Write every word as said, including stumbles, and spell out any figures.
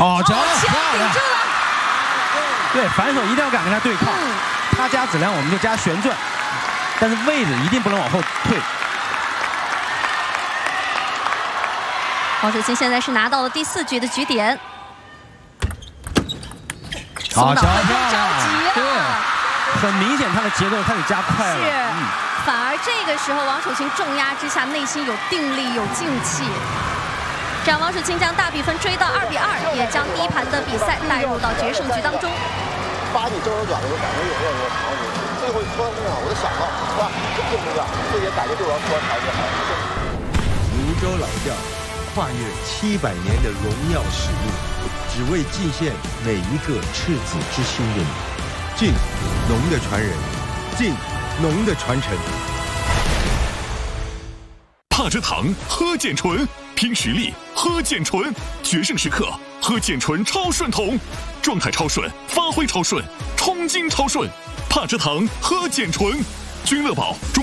好球， 顶住了。 对，反手一定要敢跟他对抗。嗯、他加质量，我们就加旋转，但是位置一定不能往后退。 王楚钦现在是拿到了第四局的局点。 好球， 着急了。 很明显，他的节奏开始加快了。 是，嗯、反而这个时候，王楚钦重压之下，内心有定力，有静气。这样，王楚钦将大比分追到二比二，也将第一盘的比赛带入到决胜局当中。 发你正手转的时候，感觉有没有有长度？最后一戳身上，我就想到，是吧？这不重要，这也感觉对我要戳台就好。 泸州老调，跨越七百年的荣耀使命，只为祭献每一个赤子之心的你。敬农的传人，敬农的传承。 帕蔗糖，喝健醇，拼实力，喝健醇，决胜时刻喝健醇超顺桶，状态超顺，发挥超顺，冲劲超顺。帕蔗糖，喝健醇，君乐宝中。